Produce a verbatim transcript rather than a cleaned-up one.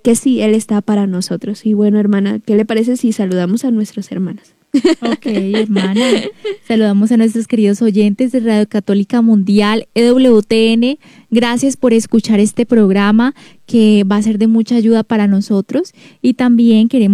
que sí, Él está para nosotros. Y bueno, hermana, ¿qué le parece si saludamos a nuestros hermanos? Ok, hermana. Saludamos a nuestros queridos oyentes de Radio Católica Mundial, E W T N. Gracias por escuchar este programa que va a ser de mucha ayuda para nosotros. Y también queremos